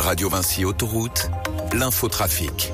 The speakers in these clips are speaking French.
Radio Vinci Autoroute, l'infotrafic.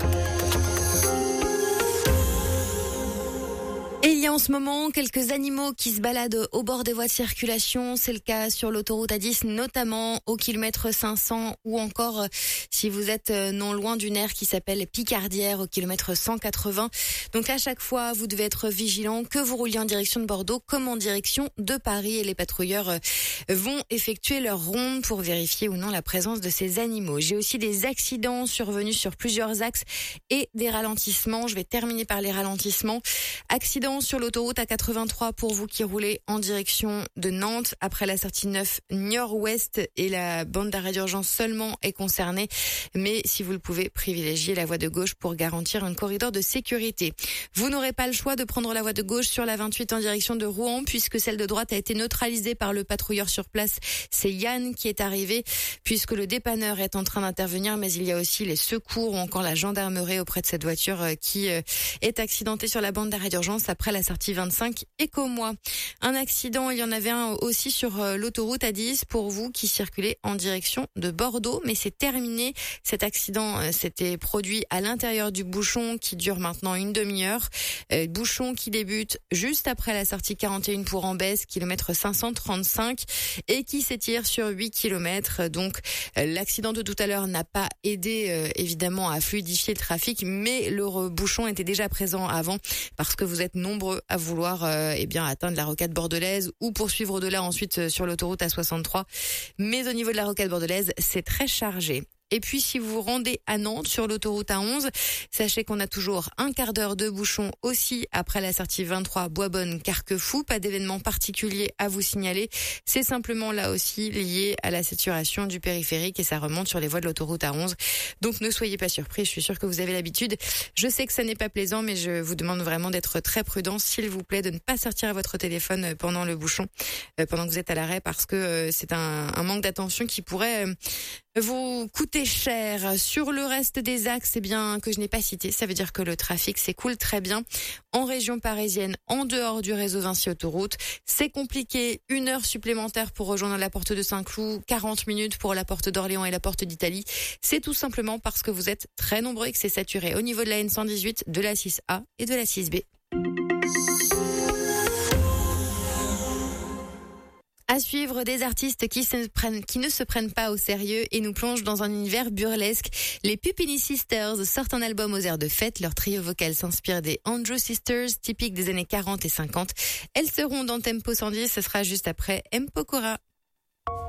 Et il y a en ce moment quelques animaux qui se baladent au bord des voies de circulation. C'est le cas sur l'autoroute A10, notamment au kilomètre 500 ou encore si vous êtes non loin d'une aire qui s'appelle Picardière au kilomètre 180. Donc à chaque fois, vous devez être vigilant que vous rouliez en direction de Bordeaux comme en direction de Paris et les patrouilleurs vont effectuer leur ronde pour vérifier ou non la présence de ces animaux. J'ai aussi des accidents survenus sur plusieurs axes et des ralentissements. Je vais terminer par les ralentissements. Accident sur l'autoroute A83 pour vous qui roulez en direction de Nantes après la sortie 9 Niort-Ouest et la bande d'arrêt d'urgence seulement est concernée. Mais si vous le pouvez, privilégiez la voie de gauche pour garantir un corridor de sécurité. Vous n'aurez pas le choix de prendre la voie de gauche sur la 28 en direction de Rouen puisque celle de droite a été neutralisée par le patrouilleur sur place. C'est Yann qui est arrivé puisque le dépanneur est en train d'intervenir, mais il y a aussi les secours ou encore la gendarmerie auprès de cette voiture qui est accidentée sur la bande d'arrêt d'urgence après la sortie 25 Éco-Moi. Un accident, il y en avait un aussi sur l'autoroute A10 pour vous qui circulez en direction de Bordeaux, mais c'est terminé. Cet accident s'était produit à l'intérieur du bouchon qui dure maintenant une demi-heure. Bouchon qui débute juste après la sortie 41 pour Ambès, kilomètre 535, et qui s'étire sur 8 kilomètres. Donc l'accident de tout à l'heure n'a pas aidé évidemment à fluidifier le trafic, mais le bouchon était déjà présent avant parce que vous êtes nombreux à vouloir atteindre la rocade bordelaise ou poursuivre au-delà ensuite sur l'autoroute A63. Mais au niveau de la rocade bordelaise, c'est très chargé. Et puis, si vous vous rendez à Nantes sur l'autoroute A11, sachez qu'on a toujours un quart d'heure de bouchon aussi après la sortie 23 Boisbonne-Carquefou. Pas d'événement particulier à vous signaler. C'est simplement là aussi lié à la saturation du périphérique et ça remonte sur les voies de l'autoroute A11. Donc, ne soyez pas surpris. Je suis sûre que vous avez l'habitude. Je sais que ça n'est pas plaisant, mais je vous demande vraiment d'être très prudent, s'il vous plaît, de ne pas sortir à votre téléphone pendant le bouchon, pendant que vous êtes à l'arrêt, parce que c'est un manque d'attention qui pourrait vous coûter cher. Sur le reste des axes, que je n'ai pas cité, ça veut dire que le trafic s'écoule très bien. En région parisienne, en dehors du réseau Vinci Autoroute, c'est compliqué. 1 heure supplémentaire pour rejoindre la porte de Saint-Cloud, 40 minutes pour la porte d'Orléans et la porte d'Italie. C'est tout simplement parce que vous êtes très nombreux et que c'est saturé au niveau de la N118, de la 6A et de la 6B. À suivre, des artistes qui ne se prennent pas au sérieux et nous plongent dans un univers burlesque. Les Puppini Sisters sortent un album aux airs de fête. Leur trio vocal s'inspire des Andrew Sisters, typiques des années 40 et 50. Elles seront dans Tempo 110, ce sera juste après M. Pokora.